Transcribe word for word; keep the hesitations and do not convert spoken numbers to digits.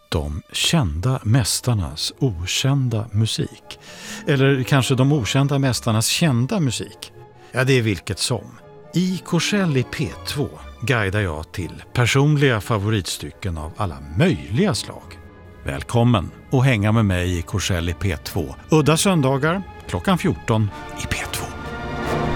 De kända mästarnas okända musik. Eller kanske de okända mästarnas kända musik. Ja, det är vilket som. I Korsell i P två guidar jag till personliga favoritstycken av alla möjliga slag. Välkommen att hänga med mig i Korsell i P två. Udda söndagar klockan fjorton i P två.